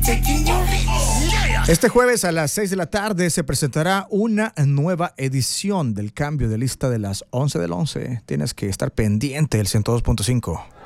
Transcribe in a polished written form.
Este jueves a las 6 de la tarde se presentará una nueva edición del cambio de lista de las 11 del 11. Tienes que estar pendiente del 102.5.